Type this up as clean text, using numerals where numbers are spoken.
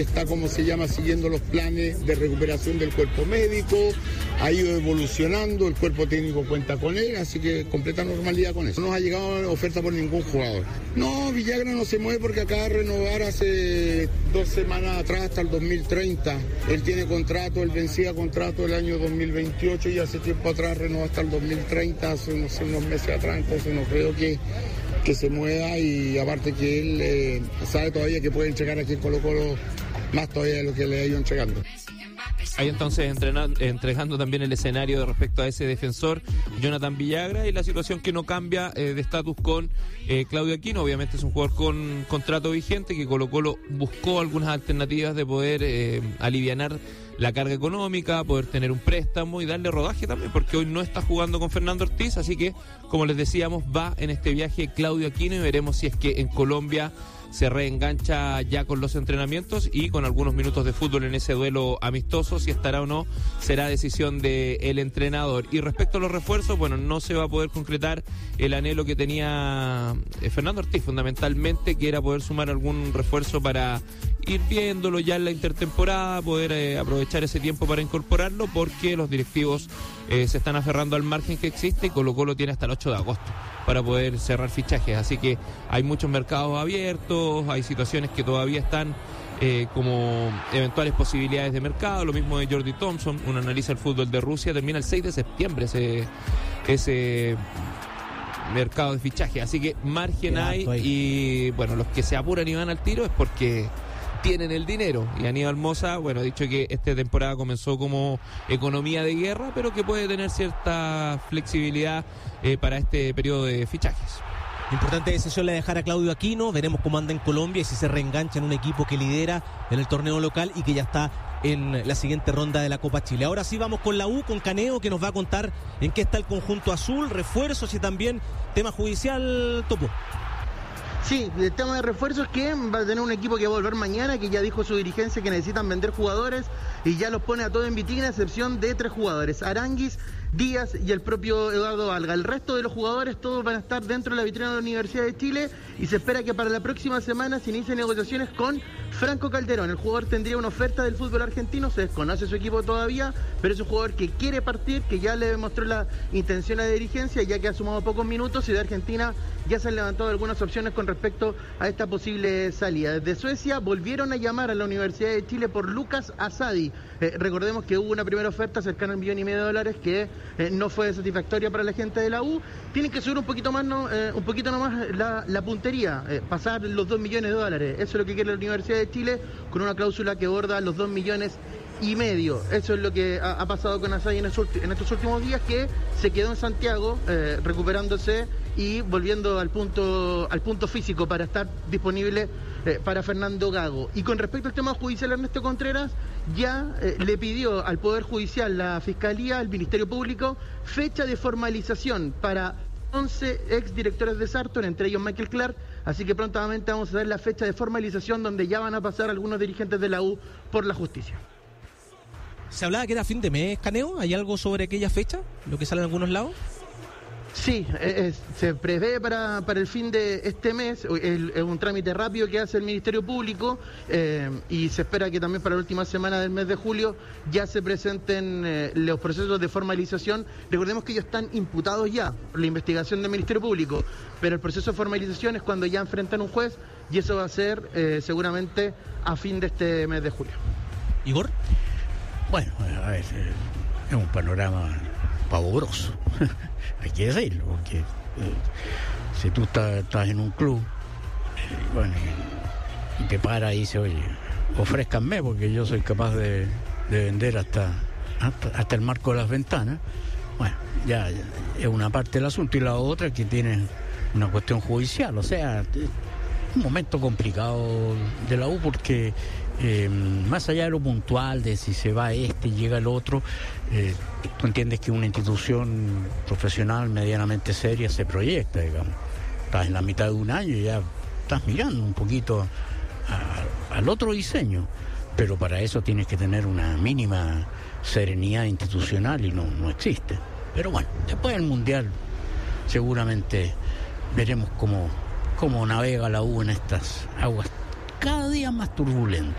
está, siguiendo los planes de recuperación del cuerpo médico, ha ido evolucionando, el cuerpo técnico cuenta con él, así que completa normalidad con eso. No nos ha llegado oferta por ningún jugador. No, Villagra no se mueve porque acaba de renovar hace 2 semanas atrás hasta el 2030. Él tiene contrato, él vencía contrato el año 2028 y hace tiempo atrás renovó hasta el 2030, hace unos meses atrás, entonces no creo que se mueva, y aparte que él sabe todavía que puede entregar aquí en Colo-Colo más todavía de lo que le ha ido entregando. Ahí entonces entregando también el escenario respecto a ese defensor, Jonathan Villagra, y la situación que no cambia de estatus con Claudio Aquino. Obviamente es un jugador con contrato vigente que Colo-Colo buscó algunas alternativas de poder alivianar la carga económica, poder tener un préstamo y darle rodaje también, porque hoy no está jugando con Fernando Ortiz, así que, como les decíamos, va en este viaje Claudio Aquino y veremos si es que en Colombia se reengancha ya con los entrenamientos y con algunos minutos de fútbol en ese duelo amistoso. Si estará o no será decisión del entrenador. Y respecto a los refuerzos, bueno, no se va a poder concretar el anhelo que tenía Fernando Ortiz fundamentalmente, que era poder sumar algún refuerzo para ir viéndolo ya en la intertemporada, poder aprovechar ese tiempo para incorporarlo, porque los directivos se están aferrando al margen que existe y Colo-Colo tiene hasta el 8 de agosto para poder cerrar fichajes, así que hay muchos mercados abiertos, hay situaciones que todavía están como eventuales posibilidades de mercado. Lo mismo de Jordi Thompson, uno analiza el fútbol de Rusia, termina el 6 de septiembre ese mercado de fichaje, así que margen hay, y bueno, los que se apuran y van al tiro es porque tienen el dinero, y Aníbal Mosa, bueno, ha dicho que esta temporada comenzó como economía de guerra, pero que puede tener cierta flexibilidad para este periodo de fichajes. Importante decisión la de dejar a Claudio Aquino, veremos cómo anda en Colombia y si se reengancha en un equipo que lidera en el torneo local y que ya está en la siguiente ronda de la Copa Chile. Ahora sí vamos con la U, con Caneo, que nos va a contar en qué está el conjunto azul, refuerzos y también tema judicial, Topo. Sí, el tema de refuerzos, que va a tener un equipo que va a volver mañana, que ya dijo su dirigencia que necesitan vender jugadores y ya los pone a todos en vitrina, a excepción de 3 jugadores: Aranguis, Díaz y el propio Eduardo Valga. El resto de los jugadores todos van a estar dentro de la vitrina de la Universidad de Chile, y se espera que para la próxima semana se inicien negociaciones con Franco Calderón. El jugador tendría una oferta del fútbol argentino, se desconoce su equipo todavía, pero es un jugador que quiere partir, que ya le demostró la intención a la dirigencia, ya que ha sumado pocos minutos, y de Argentina ya se han levantado algunas opciones con respecto a esta posible salida. Desde Suecia volvieron a llamar a la Universidad de Chile por Lucas Asadi. Recordemos que hubo una primera oferta cercana a $1,5 millones que no fue satisfactoria para la gente de la U. Tienen que subir un poquito nomás la puntería, pasar los $2 millones. Eso es lo que quiere la Universidad de Chile, con una cláusula que borda los $2,5 millones. Eso es lo que ha pasado con Asadi en estos últimos días, que se quedó en Santiago recuperándose y volviendo al punto físico para estar disponible para Fernando Gago. Y con respecto al tema judicial, Ernesto Contreras ya le pidió al Poder Judicial, la Fiscalía, al Ministerio Público, fecha de formalización para 11 exdirectores de Sartor, entre ellos Michael Clark, así que prontamente vamos a ver la fecha de formalización donde ya van a pasar algunos dirigentes de la U por la justicia. ¿Se hablaba que era fin de mes, Caneo? ¿Hay algo sobre aquella fecha? ¿Lo que sale en algunos lados? Sí, se prevé para el fin de este mes. Es un trámite rápido que hace el Ministerio Público, y se espera que también para la última semana del mes de julio ya se presenten los procesos de formalización. Recordemos que ellos están imputados ya por la investigación del Ministerio Público, pero el proceso de formalización es cuando ya enfrentan un juez, y eso va a ser seguramente a fin de este mes de julio. ¿Igor? Bueno, a ver, es un panorama pavoroso, hay que decirlo, porque si tú estás en un club, bueno, y te para y dice, oye, ofrézcanme porque yo soy capaz de vender hasta el marco de las ventanas, bueno, ya es una parte del asunto, y la otra que tiene una cuestión judicial, o sea, un momento complicado de la U, porque más allá de lo puntual, de si se va y llega el otro, tú entiendes que una institución profesional medianamente seria se proyecta, digamos. Estás en la mitad de un año y ya estás mirando un poquito al otro diseño, pero para eso tienes que tener una mínima serenidad institucional, y no existe. Pero bueno, después del Mundial seguramente veremos cómo navega la U en estas aguas cada día más turbulentas.